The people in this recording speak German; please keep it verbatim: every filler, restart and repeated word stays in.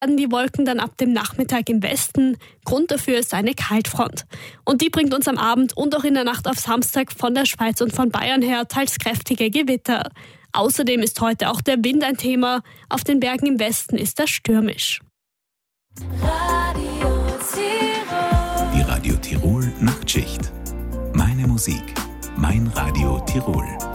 die Wolken dann ab dem Nachmittag im Westen. Grund dafür ist eine Kaltfront. Und die bringt uns am Abend und auch in der Nacht auf Samstag von der Schweiz und von Bayern her teils kräftige Gewitter. Außerdem ist heute auch der Wind ein Thema. Auf den Bergen im Westen ist er stürmisch. Radio Tirol. Die Radio Tirol Nachtschicht. Meine Musik, mein Radio Tirol.